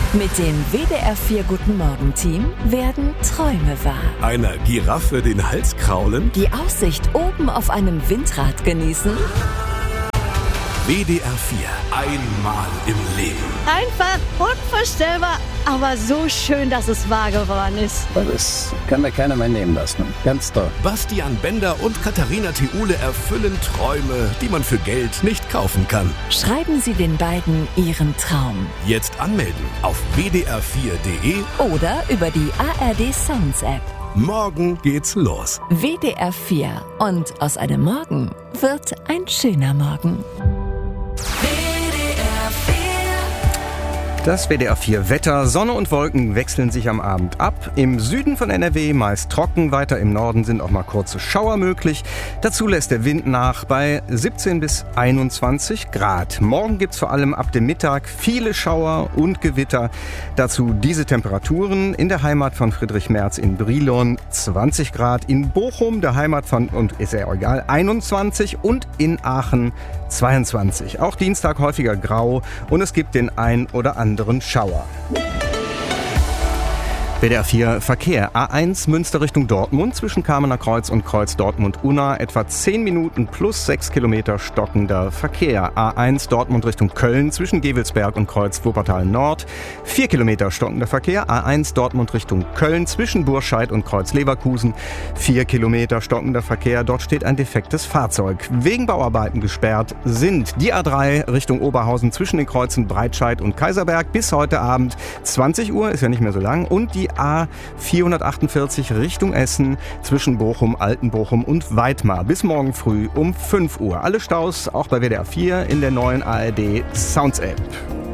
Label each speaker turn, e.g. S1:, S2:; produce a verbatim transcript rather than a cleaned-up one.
S1: Mit dem W D R vier Guten Morgen Team werden Träume wahr.
S2: Einer Giraffe den Hals kraulen?
S1: Die Aussicht oben auf einem Windrad genießen?
S2: W D R vier. Einmal im Leben.
S3: Einfach unvorstellbar, aber so schön, dass es wahr geworden ist.
S4: Das kann mir keiner mehr nehmen lassen. Ganz toll.
S2: Bastian Bender und Katharina Theule erfüllen Träume, die man für Geld nicht kaufen kann.
S1: Schreiben Sie den beiden Ihren Traum.
S2: Jetzt anmelden auf w d r vier punkt d e
S1: Oder über die A R D Sounds App.
S2: Morgen geht's los.
S1: W D R vier. Und aus einem Morgen wird ein schöner Morgen.
S5: Das W D R vier Wetter. Sonne und Wolken wechseln sich am Abend ab. Im Süden von N R W meist trocken, weiter im Norden sind auch mal kurze Schauer möglich. Dazu lässt der Wind nach bei siebzehn bis einundzwanzig Grad. Morgen gibt's vor allem ab dem Mittag viele Schauer und Gewitter. Dazu diese Temperaturen in der Heimat von Friedrich Merz in Brilon zwanzig Grad, in Bochum, der Heimat von, und ist ja egal, einundzwanzig und in Aachen zweiundzwanzig. Auch Dienstag häufiger grau und es gibt den ein oder anderen anderen Schauer. W D R vier Verkehr. A eins Münster Richtung Dortmund zwischen Kamener Kreuz und Kreuz Dortmund-Unna. Etwa zehn Minuten plus sechs Kilometer stockender Verkehr. A eins Dortmund Richtung Köln zwischen Gevelsberg und Kreuz Wuppertal Nord. vier Kilometer stockender Verkehr. A eins Dortmund Richtung Köln zwischen Burscheid und Kreuz Leverkusen. vier Kilometer stockender Verkehr. Dort steht ein defektes Fahrzeug. Wegen Bauarbeiten gesperrt sind die A drei Richtung Oberhausen zwischen den Kreuzen Breitscheid und Kaiserberg bis heute Abend zwanzig Uhr, ist ja nicht mehr so lang, und die A vierhundertachtundvierzig Richtung Essen zwischen Bochum, Altenbochum und Weidmar bis morgen früh um fünf Uhr. Alle Staus auch bei W D R vier in der neuen A R D Sounds App.